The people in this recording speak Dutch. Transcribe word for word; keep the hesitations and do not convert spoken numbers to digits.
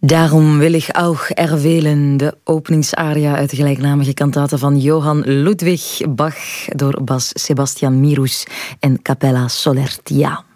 Daarom wil ik auch erwählen, de openingsaria uit de gelijknamige kantate van Johann Ludwig Bach door Bas Sebastian Mirus en Capella Solertia.